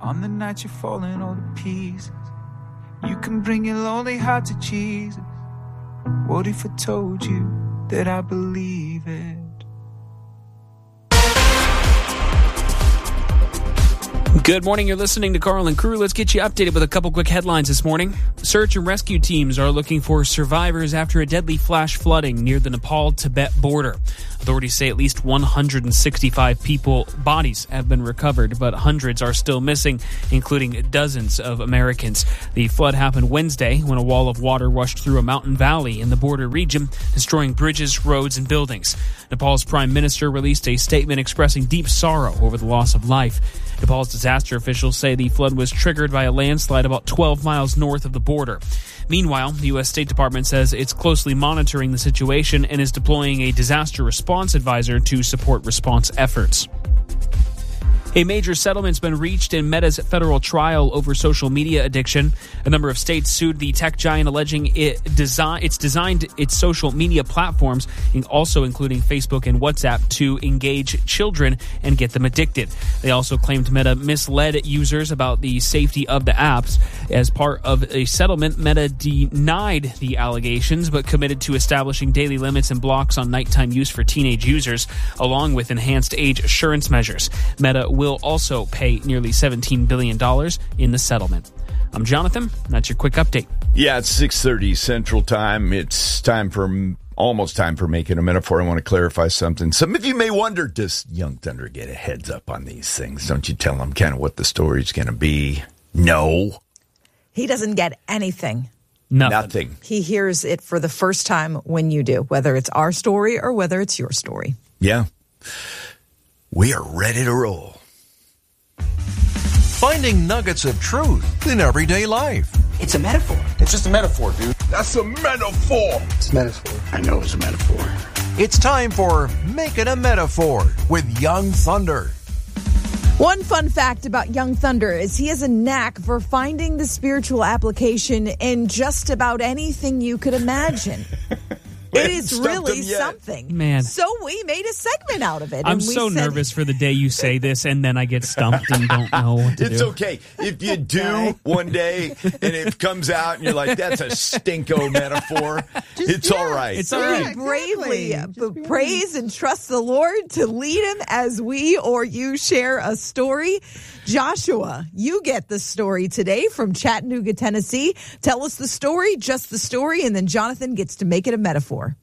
On the night you're falling all to pieces, you can bring your lonely heart to Jesus. What if I told you that I believe it? Good morning. You're listening to Carl and Crew. Let's get you updated with a couple quick headlines this morning. Search and rescue teams are looking for survivors after a deadly flash flooding near the Nepal-Tibet border. Authorities say at least 165 bodies have been recovered, but hundreds are still missing, including dozens of Americans. The flood happened Wednesday when a wall of water rushed through a mountain valley in the border region, destroying bridges, roads, and buildings. Nepal's prime minister released a statement expressing deep sorrow over the loss of life. Nepal's disaster officials say the flood was triggered by a landslide about 12 miles north of the border. Meanwhile, the U.S. State Department says it's closely monitoring the situation and is deploying a disaster response advisor to support response efforts. A major settlement's been reached in Meta's federal trial over social media addiction. A number of states sued the tech giant, alleging it's designed its social media platforms, also including Facebook and WhatsApp, to engage children and get them addicted. They also claimed Meta misled users about the safety of the apps. As part of a settlement, Meta denied the allegations, but committed to establishing daily limits and blocks on nighttime use for teenage users, along with enhanced age assurance measures. Meta will also pay nearly $17 billion in the settlement. I'm Jonathan. That's your quick update. Yeah, it's 6:30 Central Time. It's almost time for Making a Metaphor. I want to clarify something. Some of you may wonder, does Young Thunder get a heads up on these things? Don't you tell him kind of what the story's going to be? No. He doesn't get anything. Nothing. He hears it for the first time when you do, whether it's our story or whether it's your story. Yeah. We are ready to roll. Finding nuggets of truth in everyday life. It's a metaphor. It's just a metaphor, dude. That's a metaphor. It's a metaphor. I know it's a metaphor. It's time for Making a Metaphor with Young Thunder. One fun fact about Young Thunder is he has a knack for finding the spiritual application in just about anything you could imagine. It is really something. Man. So we made a segment out of it. I'm so nervous for the day you say this and then I get stumped and don't know what to do. It's okay. If you do one day and it comes out and you're like, that's a stinko metaphor, it's all right. It's all right. Bravely praise and trust the Lord to lead him as we or you share a story. Joshua, you get the story today from Chattanooga, Tennessee. Tell us the story, just the story, and then Jonathan gets to make it a metaphor.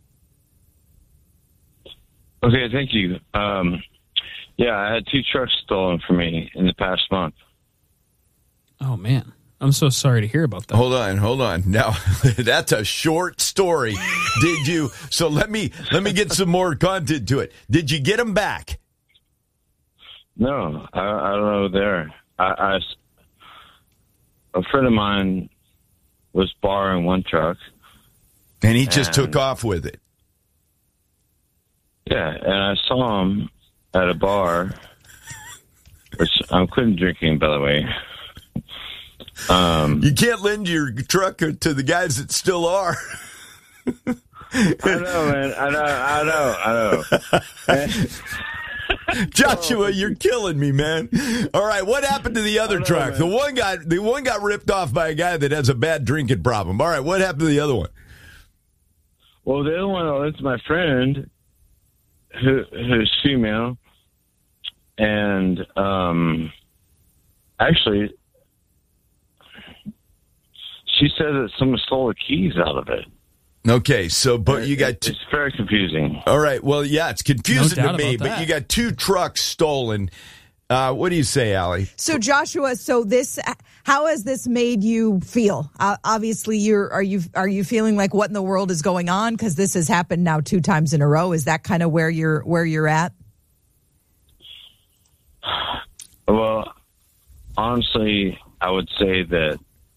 Okay, thank you. Yeah, I had 2 trucks stolen from me in the past month. Oh, man. I'm so sorry to hear about that. Hold on. Now, that's a short story. Did you? So let me get some more content to it. Did you get them back? No, I don't know there. A friend of mine was borrowing one truck. And he just took off with it. Yeah, and I saw him at a bar, which I'm quitting drinking, by the way. You can't lend your truck to the guys that still are. I know, man. I know. Joshua, you're killing me, man. All right, what happened to the other truck? Man. The one got ripped off by a guy that has a bad drinking problem. All right, what happened to the other one? Well, the other one, it's my friend who's female, and actually, she said that someone stole the keys out of it. Okay, so, but you got... It's very confusing. All right, well, yeah, it's confusing to me, but that. you got 2 trucks stolen. What do you say, Allie? So, Joshua, how has this made you feel? Obviously, are you feeling like what in the world is going on? Because this has happened now 2 times in a row. Is that kind of where you're at? Well, honestly, I would say that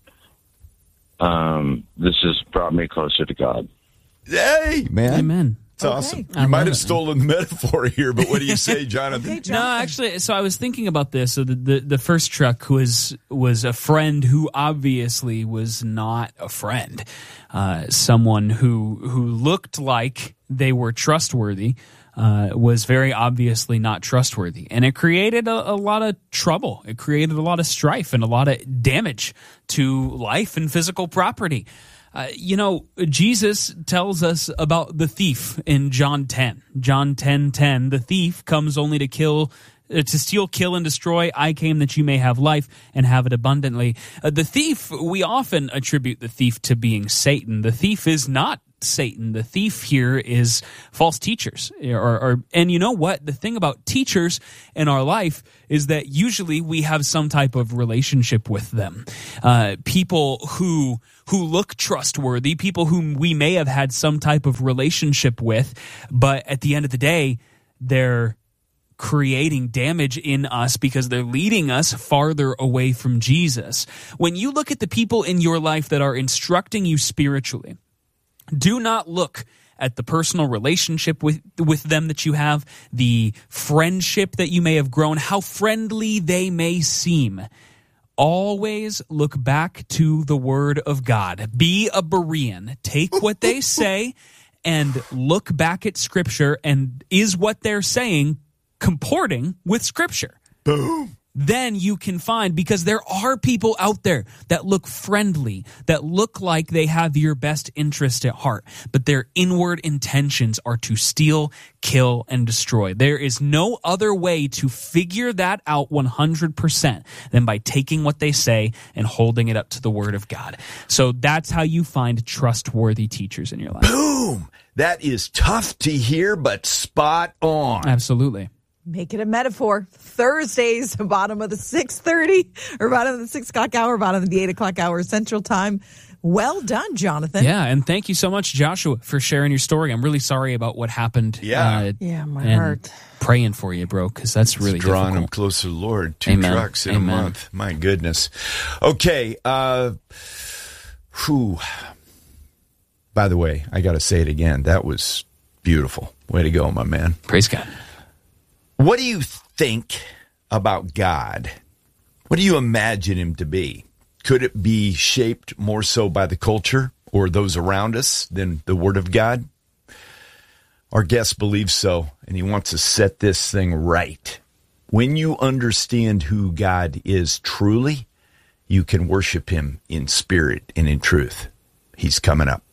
this has brought me closer to God. Hey, man. Amen. It's awesome. You might have stolen the metaphor here, but what do you say, Jonathan? Okay, Jonathan. No, actually, so I was thinking about this. So the first truck was a friend who obviously was not a friend. Someone who looked like they were trustworthy, was very obviously not trustworthy. And it created a lot of trouble. It created a lot of strife and a lot of damage to life and physical property. Jesus tells us about the thief in John 10. John 10:10, the thief comes only to steal, kill, and destroy. I came that you may have life and have it abundantly. The thief, we often attribute the thief to being Satan. The thief is not Satan. The thief here is false teachers. And you know what? The thing about teachers in our life is that usually we have some type of relationship with them. People who look trustworthy, people whom we may have had some type of relationship with, but at the end of the day, they're creating damage in us because they're leading us farther away from Jesus. When you look at the people in your life that are instructing you spiritually, do not look at the personal relationship with them that you have, the friendship that you may have grown, how friendly they may seem. Always look back to the Word of God. Be a Berean. Take what they say and look back at Scripture, and is what they're saying comporting with Scripture? Boom. Then you can find, because there are people out there that look friendly, that look like they have your best interest at heart, but their inward intentions are to steal, kill, and destroy. There is no other way to figure that out 100% than by taking what they say and holding it up to the Word of God. So that's how you find trustworthy teachers in your life. Boom! That is tough to hear, but spot on. Absolutely. Make it a metaphor. Thursdays, bottom of the 6:30 or bottom of the 6 o'clock hour, bottom of the 8 o'clock hour Central Time. Well done, Jonathan. Yeah, and thank you so much, Joshua, for sharing your story. I'm really sorry about what happened. Yeah. My heart. Praying for you, bro, because that's really drawing difficult. them closer to the Lord. 2 Amen. trucks in Amen. a month. My goodness. Okay. By the way, I got to say it again. That was beautiful. Way to go, my man. Praise God. What do you think about God? What do you imagine him to be? Could it be shaped more so by the culture or those around us than the Word of God? Our guest believes so, and he wants to set this thing right. When you understand who God is truly, you can worship him in spirit and in truth. He's coming up.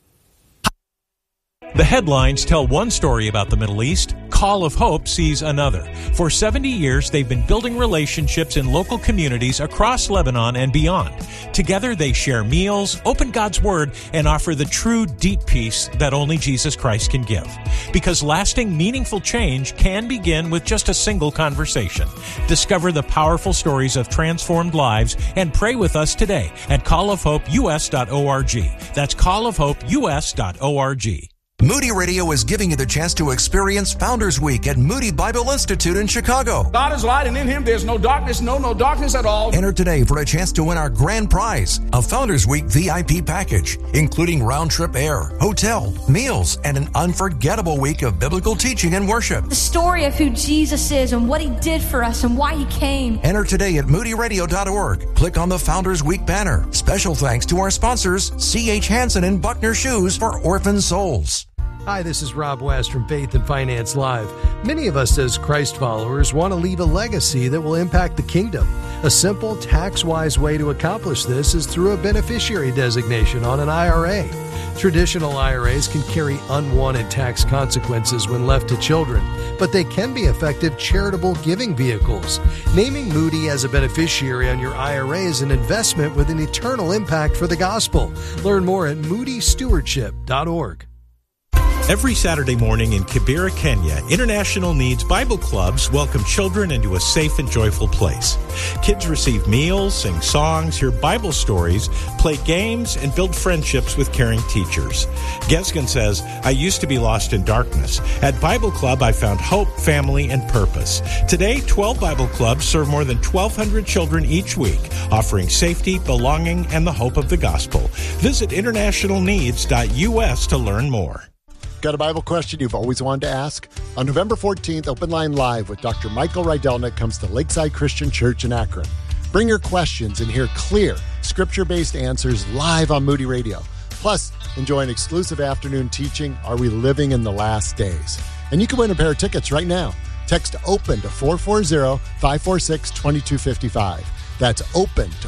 The headlines tell one story about the Middle East. Call of Hope sees another. For 70 years, they've been building relationships in local communities across Lebanon and beyond. Together, they share meals, open God's Word, and offer the true, deep peace that only Jesus Christ can give. Because lasting, meaningful change can begin with just a single conversation. Discover the powerful stories of transformed lives and pray with us today at callofhopeus.org. That's callofhopeus.org. Moody Radio is giving you the chance to experience Founders Week at Moody Bible Institute in Chicago. God is light, and in him there's no darkness, no darkness at all. Enter today for a chance to win our grand prize, a Founders Week VIP package, including round-trip air, hotel, meals, and an unforgettable week of biblical teaching and worship. The story of who Jesus is and what he did for us and why he came. Enter today at moodyradio.org. Click on the Founders Week banner. Special thanks to our sponsors, C.H. Hansen and Buckner Shoes for Orphan Souls. Hi, this is Rob West from Faith and Finance Live. Many of us as Christ followers want to leave a legacy that will impact the kingdom. A simple, tax-wise way to accomplish this is through a beneficiary designation on an IRA. Traditional IRAs can carry unwanted tax consequences when left to children, but they can be effective charitable giving vehicles. Naming Moody as a beneficiary on your IRA is an investment with an eternal impact for the gospel. Learn more at moodystewardship.org. Every Saturday morning in Kibera, Kenya, International Needs Bible Clubs welcome children into a safe and joyful place. Kids receive meals, sing songs, hear Bible stories, play games, and build friendships with caring teachers. Gesgen says, I used to be lost in darkness. At Bible Club, I found hope, family, and purpose. Today, 12 Bible clubs serve more than 1,200 children each week, offering safety, belonging, and the hope of the gospel. Visit internationalneeds.us to learn more. Got a Bible question you've always wanted to ask? On November 14th, Open Line Live with Dr. Michael Rydelnik comes to Lakeside Christian Church in Akron. Bring your questions and hear clear, scripture-based answers live on Moody Radio. Plus, enjoy an exclusive afternoon teaching, Are We Living in the Last Days? and you can win a pair of tickets right now. Text OPEN to 440-546-2255. That's OPEN to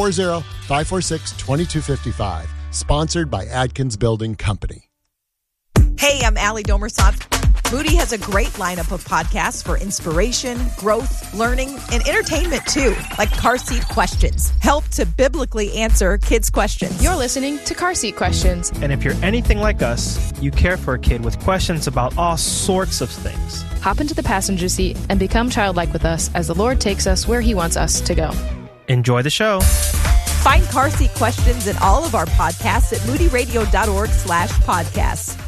440-546-2255. Sponsored by Adkins Building Company. Hey, I'm Allie Domersant. Moody has a great lineup of podcasts for inspiration, growth, learning, and entertainment too, like Car Seat Questions. Help to biblically answer kids' questions. You're listening to Car Seat Questions. And if you're anything like us, you care for a kid with questions about all sorts of things. Hop into the passenger seat and become childlike with us as the Lord takes us where He wants us to go. Enjoy the show. Find Car Seat Questions and all of our podcasts at moodyradio.org/podcasts.